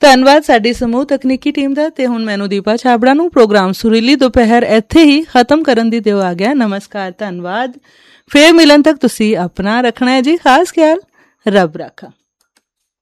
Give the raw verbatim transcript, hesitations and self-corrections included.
ਧੰਨਵਾਦ ਸਾਡੀ ਸਮੂਹ ਤਕਨੀਕੀ ਟੀਮ ਦਾ। ਤੇ ਹੁਣ ਮੈਨੂੰ ਦੀਪਾ ਛਾਬੜਾ ਨੂੰ ਪ੍ਰੋਗਰਾਮ ਸੁਰੀਲੀ ਦੁਪਹਿਰ ਇੱਥੇ ਹੀ ਖਤਮ ਕਰਨ ਦੀ ਦਿਓ ਆ ਗਿਆ। ਨਮਸਕਾਰ, ਧੰਨਵਾਦ। ਫੇਰ ਮਿਲਣ ਤੱਕ ਤੁਸੀਂ ਆਪਣਾ ਰੱਖਣਾ ਹੈ ਜੀ ਖਾਸ ਖਿਆਲ। ਰੱਬ ਰਾਖਾ।